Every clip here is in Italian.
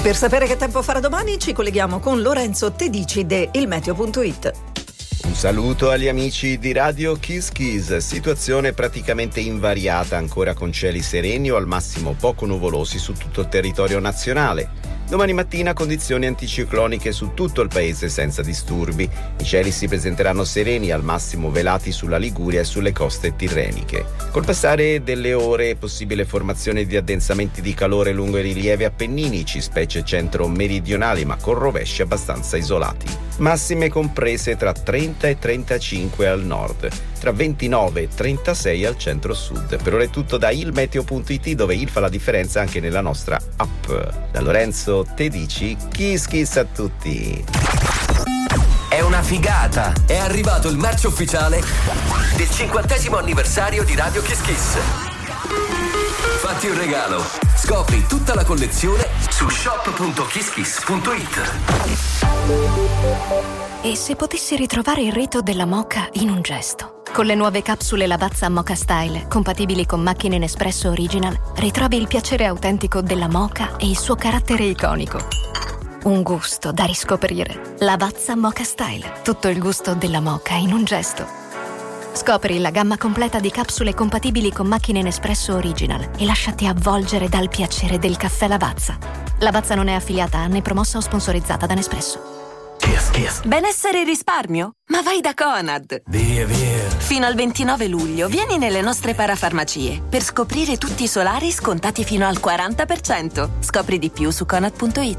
Per sapere che tempo farà domani ci colleghiamo con Lorenzo Tedici de ilmeteo.it. Un saluto agli amici di Radio Kiss Kiss. Situazione praticamente invariata, ancora con cieli sereni o al massimo poco nuvolosi su tutto il territorio nazionale. Domani mattina condizioni anticicloniche su tutto il paese senza disturbi. I cieli si presenteranno sereni, al massimo velati sulla Liguria e sulle coste tirreniche. Col passare delle ore, possibile formazione di addensamenti di calore lungo i rilievi appenninici, specie centro-meridionali, ma con rovesci abbastanza isolati. Massime comprese tra 30 e 35 al nord, tra 29 e 36 al centro-sud. Per ora è tutto da ilmeteo.it, dove il fa la differenza anche nella nostra app. Da Lorenzo Tedici, Kiss Kiss a tutti. È una figata! È arrivato il merch ufficiale del 50° anniversario di Radio Kiss Kiss. Fatti un regalo. Scopri tutta la collezione su shop.kisskiss.it. E se potessi ritrovare il rito della moka in un gesto? Con le nuove capsule Lavazza Moka Style, compatibili con macchine Nespresso Original, ritrovi il piacere autentico della moka e il suo carattere iconico. Un gusto da riscoprire. Lavazza Moka Style, tutto il gusto della moka in un gesto. Scopri la gamma completa di capsule compatibili con macchine Nespresso Original e lasciati avvolgere dal piacere del caffè Lavazza. Lavazza non è affiliata né promossa o sponsorizzata da Nespresso. Benessere e risparmio? Ma vai da Conad! Via. Fino al 29 luglio vieni nelle nostre parafarmacie per scoprire tutti i solari scontati fino al 40%. Scopri di più su Conad.it.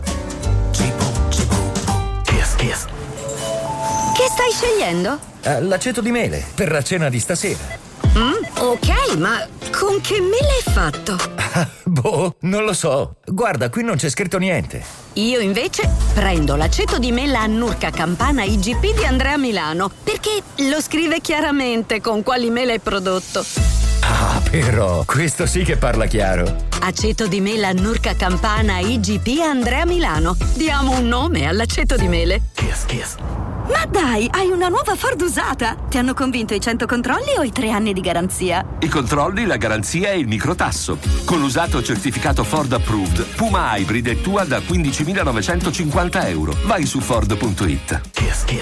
Kiss. Che stai scegliendo? L'aceto di mele per la cena di stasera. Ok, ma con che mele è fatto? Non lo so. Guarda, qui non c'è scritto niente. Io invece prendo l'aceto di mela Annurca Campana IGP di Andrea Milano, perché lo scrive chiaramente con quali mele è prodotto. Ah, però, questo sì che parla chiaro. Aceto di mela Annurca Campana IGP Andrea Milano. Diamo un nome all'aceto di mele. Kiss. Ma dai, hai una nuova Ford usata? Ti hanno convinto i 100 controlli o i 3 anni di garanzia? I controlli, la garanzia e il microtasso. Con l'usato certificato Ford Approved, Puma Hybrid è tua da €15.950. Vai su Ford.it. Kiss.